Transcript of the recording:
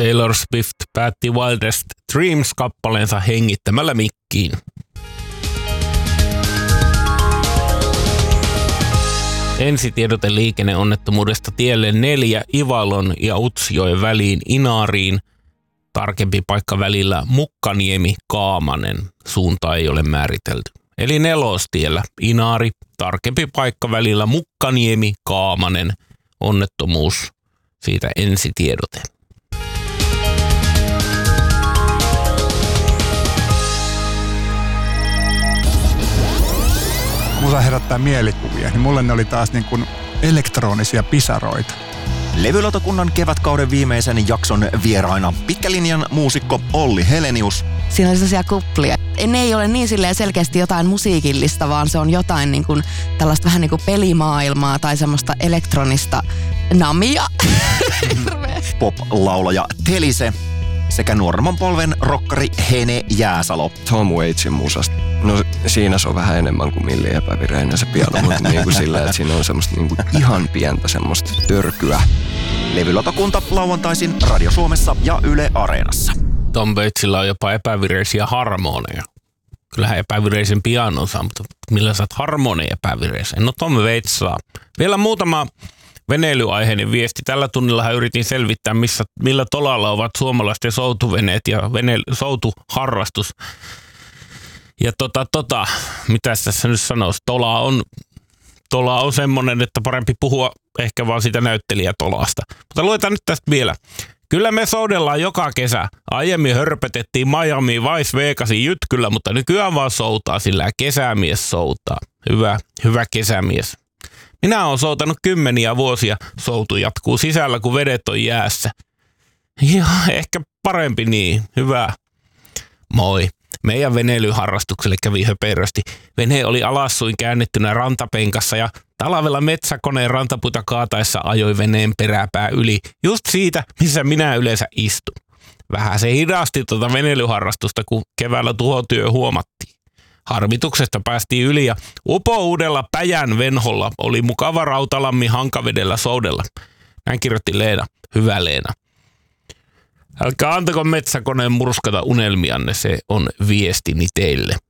Taylor Swift päätti Wildest Dreams-kappaleensa hengittämällä mikkiin. Ensitiedote liikenneonnettomuudesta tielle 4 Ivalon ja Utsjoen väliin Inaariin. Tarkempi paikka välillä Mukkaniemi-Kaamanen. Suunta ei ole määritelty. Eli Nelostiellä Inaari. Tarkempi paikka välillä Mukkaniemi-Kaamanen. Onnettomuus. Siitä ensitiedote. Musa herättää mielikuvia, niin mulle ne oli taas niin kuin elektronisia pisaroita. Levylautakunnan kevätkauden viimeisen jakson vieraina pitkälinjan muusikko Olli Helenius. Siinä oli sellaisia kuplia. Ne ei ole niin silleen selkeästi jotain musiikillista, vaan se on jotain niin kuin tällaista vähän niin kuin pelimaailmaa tai semmoista elektronista namia. Pop-laulaja Telise sekä nuoremman polven rokkari Hene Jääsalo. Tom Waitsin musasta. No siinä se on vähän enemmän kuin Milli epävireinen se piano, mutta niin kuin sillä, että siinä on semmoista niin kuin ihan pientä semmoista törkyä. Levylautakunta lauantaisin Radio Suomessa ja Yle Areenassa. Tom Waitsilla on jopa epävireisiä harmoneja. Kyllähän epävireisen pianon saa, mutta millä saat harmoneja epävireisen? No Tom Waits saa. Vielä muutama veneilyaiheinen viesti. Tällä tunnillahan yritin selvittää, millä tolalla ovat suomalaisten soutuveneet ja soutuharrastus. Ja mitäs tässä nyt sanoisi? Tola on semmoinen, että parempi puhua ehkä vaan sitä näyttelijätolasta. Mutta luetaan nyt tästä vielä. Kyllä me soudellaan joka kesä. Aiemmin hörpötettiin Miami Vice Vegasin jytkyllä, mutta nykyään vaan soutaa, sillä kesämies soutaa. Hyvä kesämies. Minä olen soutanut 10 vuosia. Soutu jatkuu sisällä, kun vedet on jäässä. Ja ehkä parempi niin. Hyvä. Moi. Meidän veneilyharrastukselle kävi höperösti. Vene oli alassuin käännettynä rantapenkassa ja talvella metsäkoneen rantapuita kaataessa ajoi veneen peräpää yli. Just siitä, missä minä yleensä istun. Vähän se hidasti veneilyharrastusta, kun keväällä tuhotyö huomattiin. Harmituksesta päästiin yli ja upouudella Päjän venholla oli mukava Rautalammi Hankavedellä soudella. Näin kirjoitti Leena. Hyvä Leena. Älkää antako metsäkoneen murskata unelmianne, se on viestini teille.